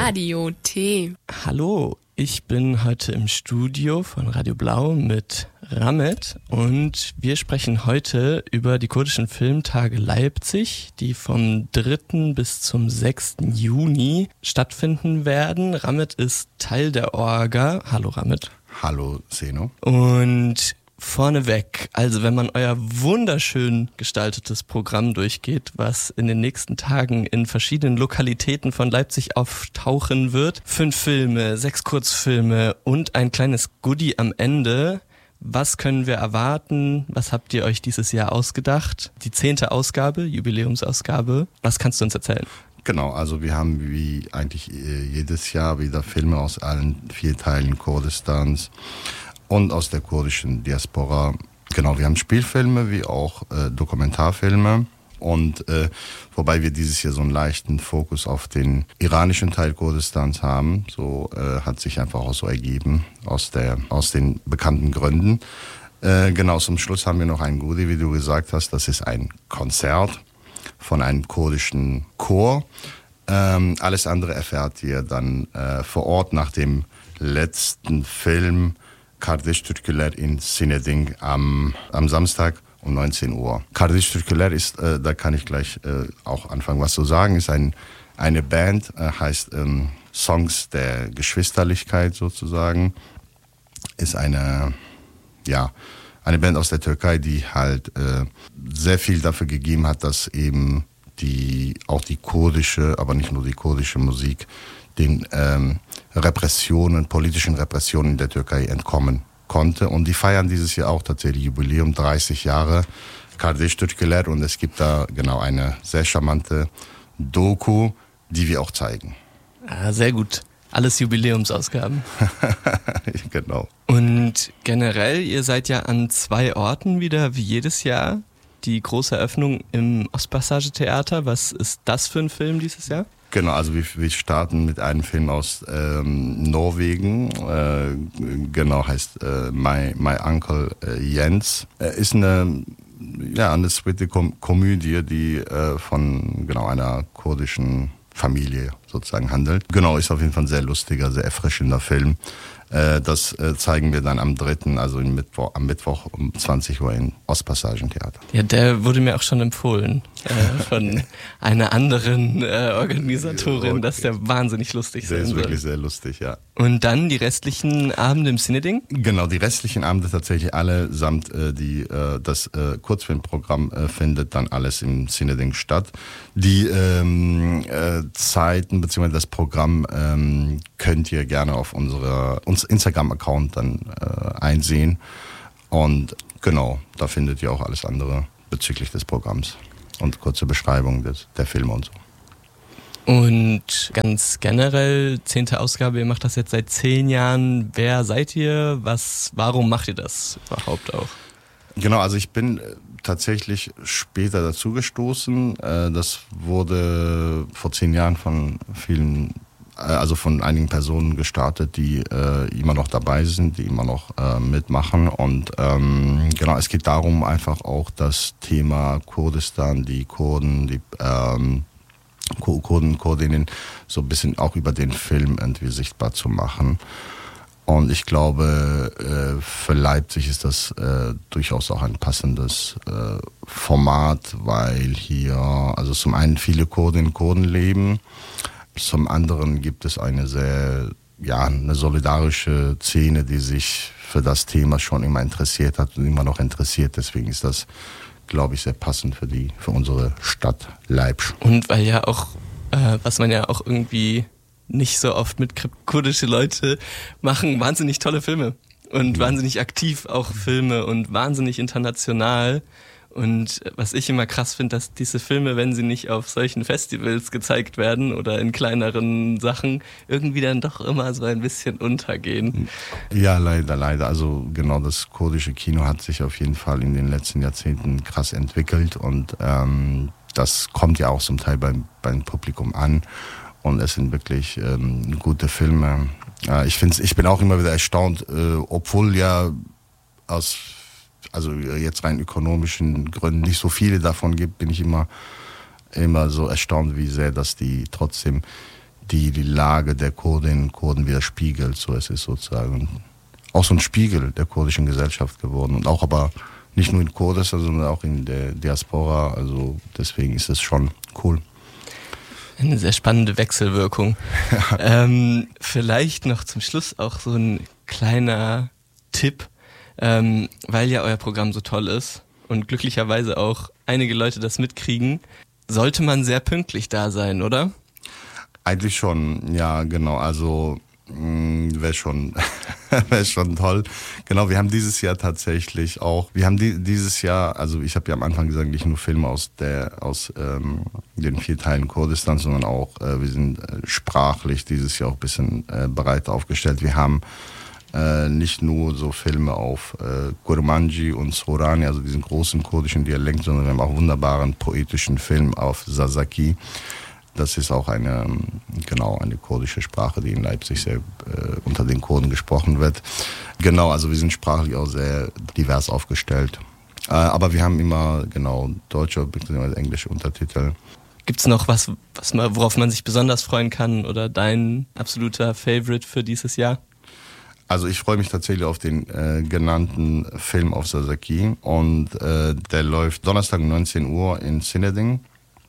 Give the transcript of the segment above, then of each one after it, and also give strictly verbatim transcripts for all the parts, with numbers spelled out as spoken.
Radio T. Hallo, ich bin heute im Studio von Radio Blau mit Ramet und wir sprechen heute über die kurdischen Filmtage Leipzig, die vom dritten bis zum sechsten Juni stattfinden werden. Ramet ist Teil der Orga. Hallo Ramet. Hallo Seno. Und vorneweg, also wenn man euer wunderschön gestaltetes Programm durchgeht, was in den nächsten Tagen in verschiedenen Lokalitäten von Leipzig auftauchen wird, fünf Filme, sechs Kurzfilme und ein kleines Goodie am Ende. Was können wir erwarten? Was habt ihr euch dieses Jahr ausgedacht? Die zehnte Ausgabe, Jubiläumsausgabe. Was kannst du uns erzählen? Genau, also wir haben wie eigentlich jedes Jahr wieder Filme aus allen vier Teilen Kurdistans und aus der kurdischen Diaspora. Genau, wir haben Spielfilme wie auch äh, Dokumentarfilme. Und äh, wobei wir dieses Jahr so einen leichten Fokus auf den iranischen Teil Kurdistans haben. So äh, hat sich einfach auch so ergeben aus, der, aus den bekannten Gründen. Äh, genau, zum Schluss haben wir noch ein Goodie, wie du gesagt hast. Das ist ein Konzert von einem kurdischen Chor. Ähm, alles andere erfährt ihr dann äh, vor Ort nach dem letzten Film Kardeş Türküler in Sineding am, am Samstag um neunzehn Uhr. Kardeş Türküler ist, äh, da kann ich gleich äh, auch anfangen was zu sagen, ist ein, eine Band, äh, heißt ähm, Songs der Geschwisterlichkeit sozusagen. Ist eine, ja, eine Band aus der Türkei, die halt äh, sehr viel dafür gegeben hat, dass eben die, auch die kurdische, aber nicht nur die kurdische Musik den ähm, Repressionen, politischen Repressionen in der Türkei entkommen konnte. Und die feiern dieses Jahr auch tatsächlich Jubiläum, dreißig Jahre Kardeş Türküler. Und es gibt da genau eine sehr charmante Doku, die wir auch zeigen. Ah, sehr gut. Alles Jubiläumsausgaben. Genau. Und generell, ihr seid ja an zwei Orten wieder, wie jedes Jahr. Die große Eröffnung im Ostpassage-Theater. Was ist das für ein Film dieses Jahr? Genau, also wir, wir starten mit einem Film aus ähm, Norwegen, äh, genau, heißt äh, My, My Uncle äh, Jens. Äh, ist eine, ja, eine sweete Kom- Komödie, die äh, von genau einer kurdischen Familie sozusagen handelt. Genau, ist auf jeden Fall ein sehr lustiger, sehr erfrischender Film. Äh, das äh, zeigen wir dann am dritten, also im Mittwoch, am Mittwoch um zwanzig Uhr im Ostpassagentheater. Ja, der wurde mir auch schon empfohlen äh, von einer anderen äh, Organisatorin, okay, dass der wahnsinnig lustig sein soll. Der ist wirklich sehr lustig, ja. Und dann die restlichen Abende im Sineding? Genau, die restlichen Abende tatsächlich alle samt äh, die, äh, das äh, Kurzfilmprogramm äh, findet dann alles im Sineding statt. Die ähm, äh, Zeiten bzw. das Programm ähm, könnt ihr gerne auf unserer Instagram-Account dann äh, einsehen. Und genau, da findet ihr auch alles andere bezüglich des Programms und kurze Beschreibung des, der Filme und so. Und ganz generell, zehnte Ausgabe, ihr macht das jetzt seit zehn Jahren. Wer seid ihr? Was, warum macht ihr das überhaupt auch? Genau, also ich bin tatsächlich später dazugestoßen. Das wurde vor zehn Jahren von vielen, also von einigen Personen gestartet, die immer noch dabei sind, die immer noch mitmachen. Und ähm, genau, es geht darum, einfach auch das Thema Kurdistan, die Kurden, die ähm, Kurden, Kurdinnen so ein bisschen auch über den Film irgendwie sichtbar zu machen. Und ich glaube, für Leipzig ist das äh, durchaus auch ein passendes äh, Format, weil hier also zum einen viele Kurdinnen und Kurden leben, zum anderen gibt es eine sehr, ja, eine solidarische Szene, die sich für das Thema schon immer interessiert hat und immer noch interessiert. Deswegen ist das, glaube ich, sehr passend für die, für unsere Stadt Leipzig. Und weil ja auch, äh, was man ja auch irgendwie nicht so oft mitkriegt, kurdische Leute machen wahnsinnig tolle Filme und mhm. wahnsinnig aktiv auch Filme und wahnsinnig international. Und was ich immer krass finde, dass diese Filme, wenn sie nicht auf solchen Festivals gezeigt werden oder in kleineren Sachen, irgendwie dann doch immer so ein bisschen untergehen. Ja, leider, leider. Also genau, das kurdische Kino hat sich auf jeden Fall in den letzten Jahrzehnten krass entwickelt und ähm, das kommt ja auch zum Teil beim, beim Publikum an und es sind wirklich ähm, gute Filme. Äh, ich find's, ich bin auch immer wieder erstaunt, äh, obwohl ja aus also jetzt rein ökonomischen Gründen nicht so viele davon gibt, bin ich immer, immer so erstaunt, wie sehr, dass die trotzdem die die Lage der Kurdinnen und Kurden widerspiegelt. So es ist sozusagen auch so ein Spiegel der kurdischen Gesellschaft geworden und auch aber nicht nur in Kurdistan, sondern auch in der Diaspora. Also deswegen ist es schon cool. Eine sehr spannende Wechselwirkung. ähm, vielleicht noch zum Schluss auch so ein kleiner Tipp, ähm, weil ja euer Programm so toll ist und glücklicherweise auch einige Leute das mitkriegen, sollte man sehr pünktlich da sein, oder? Eigentlich schon, ja, genau. Also wäre schon, wäre schon toll. Genau, wir haben dieses Jahr tatsächlich auch, wir haben die, dieses Jahr, also ich habe ja am Anfang gesagt, nicht nur Filme aus der, aus ähm, den vier Teilen Kurdistan, sondern auch, äh, wir sind äh, sprachlich dieses Jahr auch ein bisschen äh, breit aufgestellt. Wir haben äh, nicht nur so Filme auf äh, Kurmanji und Sorani, also diesen großen kurdischen Dialekt, sondern wir haben auch wunderbaren poetischen Film auf Sazaki. Das ist auch eine, genau, eine kurdische Sprache, die in Leipzig sehr äh, unter den Kurden gesprochen wird. Genau, also wir sind sprachlich auch sehr divers aufgestellt. Äh, aber wir haben immer, genau, deutsche bzw. englische Untertitel. Gibt es noch was, was man, worauf man sich besonders freuen kann oder dein absoluter Favorite für dieses Jahr? Also ich freue mich tatsächlich auf den äh, genannten Film auf Sazaki und äh, der läuft Donnerstag um neunzehn Uhr in Sineding.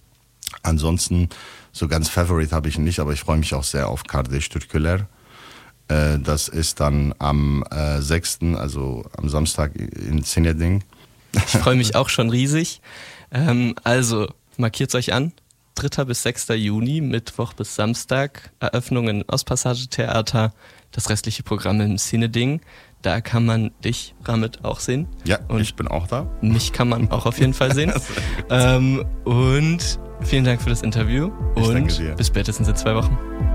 Ansonsten, so ganz Favorite habe ich nicht, aber ich freue mich auch sehr auf Kardeş Türküler. Äh, das ist dann am äh, sechsten, also am Samstag in Sineding. Ich freue mich auch schon riesig. Ähm, also, markiert euch an. dritter bis sechster Juni, Mittwoch bis Samstag, Eröffnungen im Ostpassage-Theater, das restliche Programm im Sineding. Da kann man dich, Ramit, auch sehen. Ja, und ich bin auch da. Mich kann man auch auf jeden Fall sehen. ähm, und vielen Dank für das Interview ich und bis spätestens in zwei Wochen.